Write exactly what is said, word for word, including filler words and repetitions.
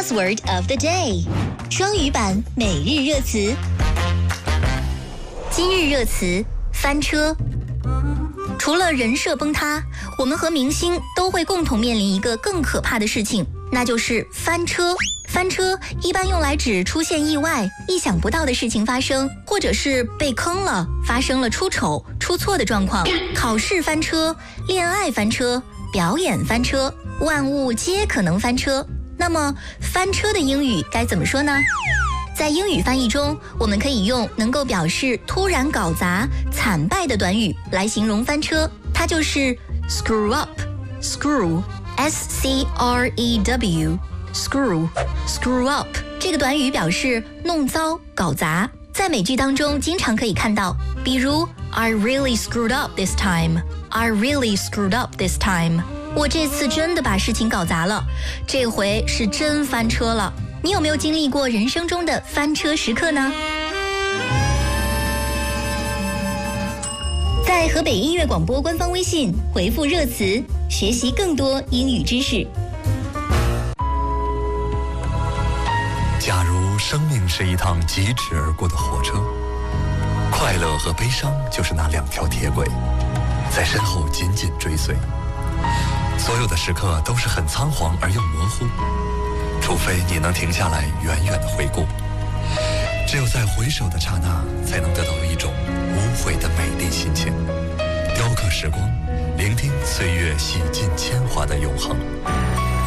Buzzword of the day， 双语版每日热词。今日热词：翻车。除了人设崩塌，我们和明星都会共同面临一个更可怕的事情，那就是翻车。翻车一般用来指出现意外、意想不到的事情发生，或者是被坑了，发生了出丑、出错的状况。考试翻车、恋爱翻车、表演翻车，万物皆可能翻车。那么翻车的英语该怎么说呢？在英语翻译中，我们可以用能够表示突然搞砸、惨败的短语来形容翻车，它就是 screw up。screw S C R E W screw screw up 这个短语表示弄糟、搞砸，在美剧当中经常可以看到，比如 I really screwed up this time I really screwed up this time 我这次真的把事情搞砸了，这回是真翻车了。你有没有经历过人生中的翻车时刻呢？在河北音乐广播官方微信回复热词，学习更多英语知识。 假如生命是一趟疾驰而过的火车，快乐和悲伤就是那两条铁轨，在身后紧紧追随。所有的时刻都是很仓皇而又模糊，除非你能停下来远远地回顾，只有在回首的刹那，才能得到一种无悔的美丽心情，雕刻时光，聆听岁月洗尽铅华的永恒。